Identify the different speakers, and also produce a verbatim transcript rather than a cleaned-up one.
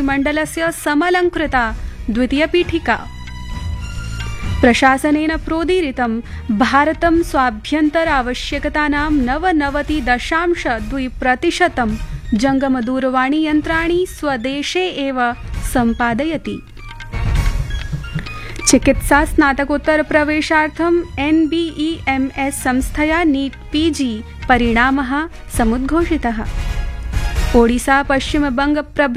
Speaker 1: मन्त्रिमण्डलस्य समलङ्कृता द्वितीयपीठिका। प्रशासनेन प्रोदीरितं भारतं स्वाभ्यन्तरावश्यकतानां नवनवति दशांश द्वि प्रतिशतं जङ्गमदूरवाणीयन्त्राणि स्वदेशे एव सम्पादयति। चिकित्सा स्नातकोत्तर प्रवेशार्थं N B E M S संस्थया नीट पीजी परिणामः समुद्घोषितः। ओडिसा पश्चिमबंग